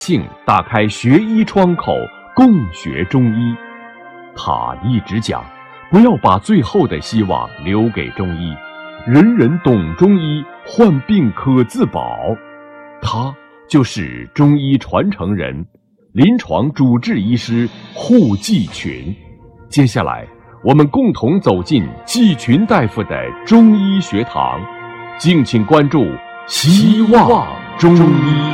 姓打开学医窗口，共学中医。他一直讲，不要把最后的希望留给中医，人人懂中医，患病可自保。他就是中医传承人、临床主治医师户继群。接下来，我们共同走进继群大夫的中医学堂，敬请关注希望中医。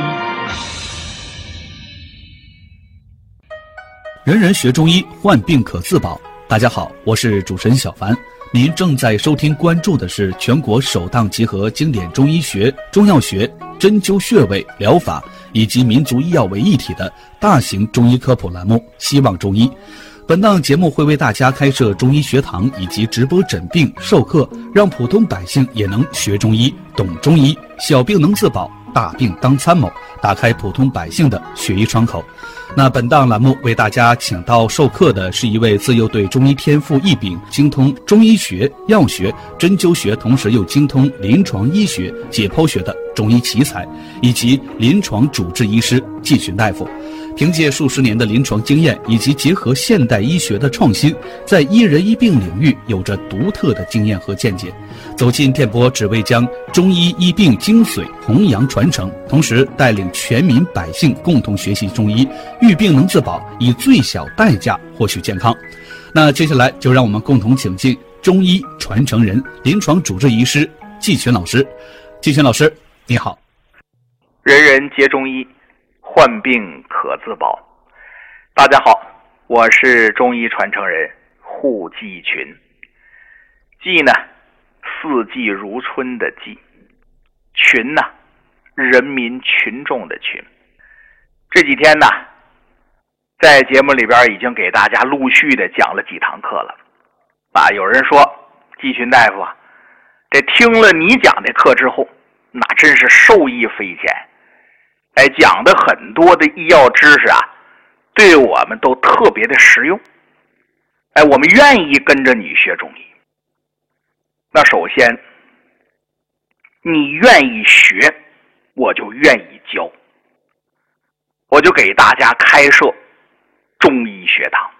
人人学中医，患病可自保。大家好，我是主持人小凡。您正在收听关注的是全国首档集合经典中医学、中药学、针灸穴位、疗法以及民族医药为一体的大型中医科普栏目《希望中医》。本档节目会为大家开设中医学堂以及直播诊病授课，让普通百姓也能学中医、懂中医，小病能自保，大病当参谋，打开普通百姓的学医窗口。那本档栏目为大家请到授课的是一位自幼对中医天赋异禀，精通中医学、药学、针灸学，同时又精通临床医学、解剖学的中医奇才，以及临床主治医师继群大夫。凭借数十年的临床经验以及结合现代医学的创新，在医人医病领域有着独特的经验和见解。走进电波，只为将中医医病精髓弘扬传承，同时带领全民百姓共同学习中医，遇病能自保，以最小代价获取健康。那接下来就让我们共同请进中医传承人、临床主治医师继群老师。继群老师，你好。 人人皆中医，患病可自保。大家好，我是中医传承人户继群。继呢，四季如春的季；群呢，人民群众的群。这几天呢，在节目里边已经给大家陆续的讲了几堂课了。有人说，继群大夫啊，这听了你讲的课之后，那真是受益匪浅。讲的很多的医药知识啊，对我们都特别的实用。我们愿意跟着你学中医。那首先，你愿意学，我就愿意教，我就给大家开设中医学堂，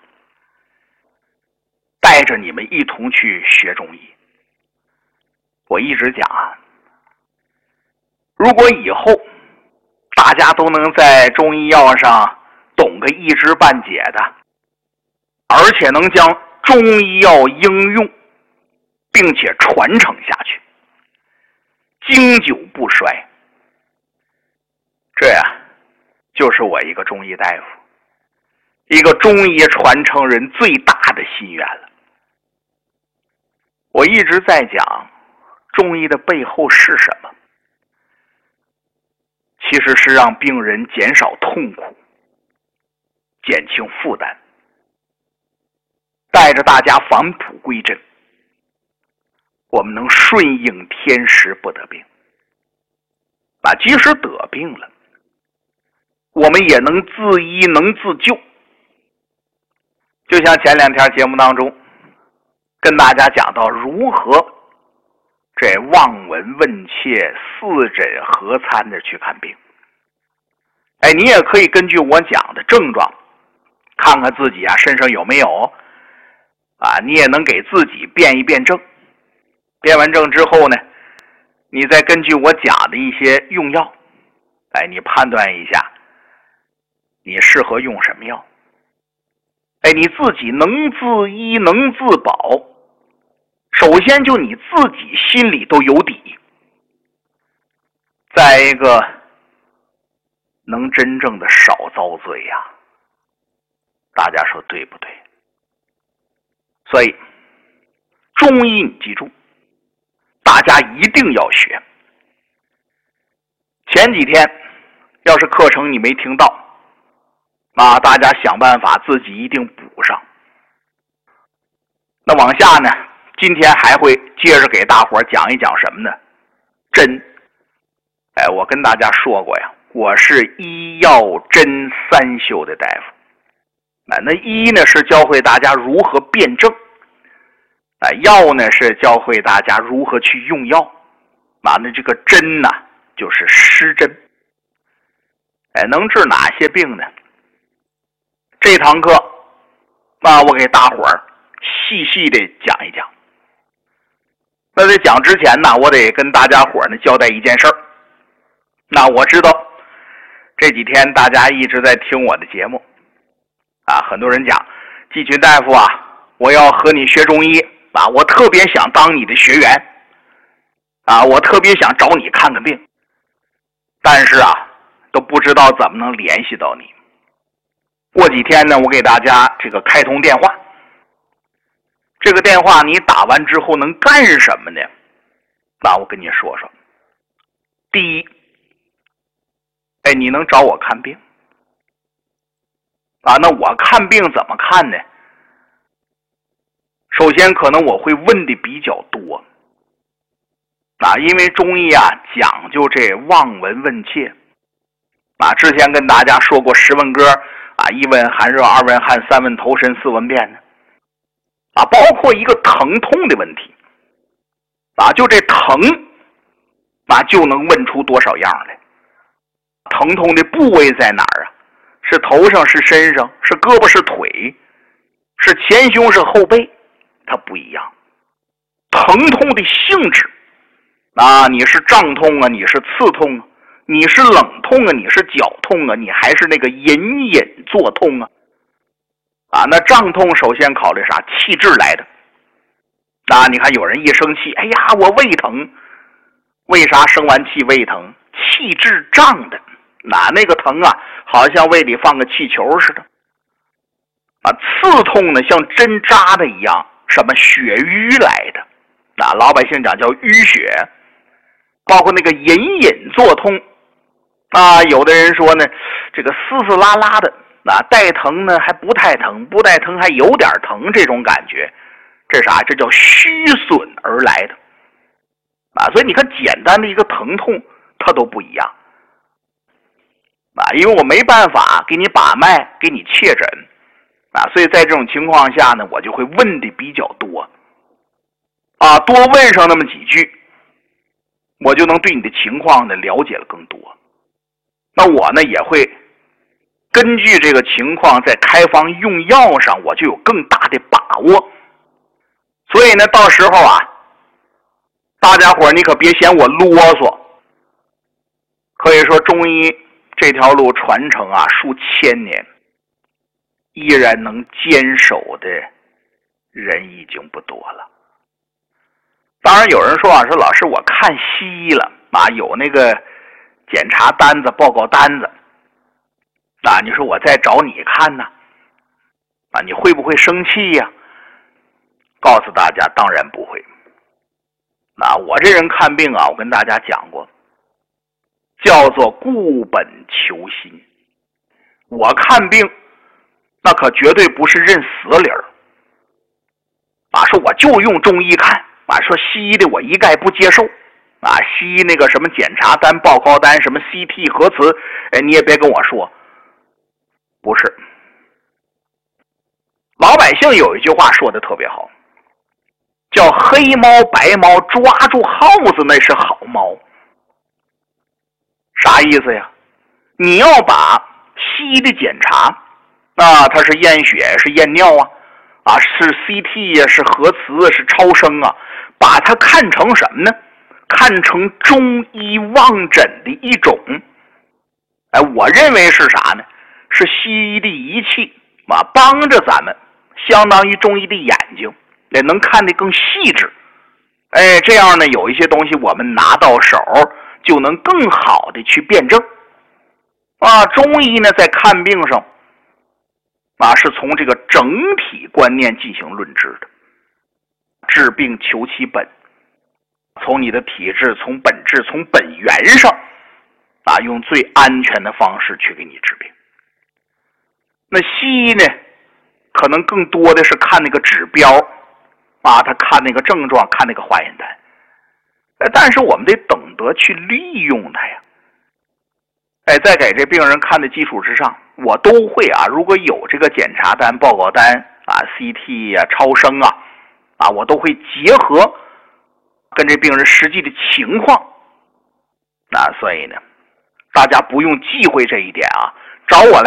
带着你们一同去学中医。我一直讲啊，如果以后大家都能在中医药上懂个一知半解的，而且能将中医药应用并且传承下去，经久不衰，这呀就是我一个中医大夫，一个中医传承人最大的心愿了。我一直在讲中医的背后是什么，其实是让病人减少痛苦，减轻负担，带着大家返璞归真，我们能顺应天时不得病。即使得病了，我们也能自医能自救。就像前两天节目当中跟大家讲到如何这望闻问切、四诊合参的去看病。你也可以根据我讲的症状，看看自己身上有没有你也能给自己辨一辨证。辨完证之后呢，你再根据我讲的一些用药，你判断一下你适合用什么药。你自己能自医能自保，首先就你自己心里都有底，再一个能真正的少遭罪呀。大家说对不对？所以中医你记住，大家一定要学。前几天要是课程你没听到，大家想办法自己一定补上。那往下呢，今天还会接着给大伙讲一讲什么呢？针。我跟大家说过呀，我是医药针三修的大夫。那医呢是教会大家如何辨证，药呢是教会大家如何去用药。那这个针呢，就是施针。 能治哪些病呢？这堂课我给大伙儿细细的讲一讲。那在讲之前呢，我得跟大家伙儿呢交代一件事儿。那我知道这几天大家一直在听我的节目很多人讲，季群大夫我要和你学中医我特别想当你的学员我特别想找你看看病，但是都不知道怎么能联系到你。过几天呢，我给大家这个开通电话，这个电话你打完之后能干什么呢？我跟你说说。第一，你能找我看病那我看病怎么看呢？首先可能我会问的比较多因为中医讲究这望闻问切之前跟大家说过10问歌一问寒热，2问汗，3问头神，4问便呢包括一个疼痛的问题就这疼就能问出多少样来。疼痛的部位在哪儿是头上，是身上，是胳膊，是腿，是前胸，是后背，它不一样。疼痛的性质你是胀痛你是刺痛你是冷痛你是绞痛你还是那个隐隐作痛那胀痛首先考虑啥？气滞来的你看有人一生气，哎呀我胃疼，为啥生完气胃疼？气滞胀的那个疼好像胃里放个气球似的刺痛呢像针扎的一样，什么血瘀来的老百姓讲叫淤血，包括那个隐隐作痛有的人说呢这个丝丝拉拉的带疼呢还不太疼，不带疼还有点疼，这种感觉这啥？这叫虚损而来的所以你看简单的一个疼痛它都不一样因为我没办法给你把脉给你切诊所以在这种情况下呢，我就会问的比较多多问上那么几句，我就能对你的情况呢了解了更多。那我呢也会根据这个情况在开方用药上我就有更大的把握。所以呢到时候大家伙你可别嫌我啰嗦。可以说中医这条路传承数千年，依然能坚守的人已经不多了。当然有人说说老师我看西医了有那个检查单子报告单子你说我再找你看呢你会不会生气呀？告诉大家当然不会。我这人看病我跟大家讲过，叫做固本求新。我看病那可绝对不是认死理儿说我就用中医看说西医的我一概不接受西医那个什么检查单报告单什么 CT 核磁你也别跟我说。不是，老百姓有一句话说的特别好，叫黑猫白猫抓住耗子那是好猫。啥意思呀？你要把西医的检查它是验血是验尿是 CT 是核磁是超声把它看成什么呢？看成中医望诊的一种。我认为是啥呢？是西医的仪器帮着咱们，相当于中医的眼睛，也能看得更细致。这样呢有一些东西我们拿到手就能更好的去辩证中医呢在看病上是从这个整体观念进行论治的，治病求其本，从你的体质，从本质，从本源上用最安全的方式去给你治病。那西医呢可能更多的是看那个指标他看那个症状，看那个化验单但是我们得懂得去利用它呀。在给这病人看的基础之上，我都会如果有这个检查单报告单CT 超声我都会结合跟这病人实际的情况所以呢大家不用忌讳这一点啊，找我来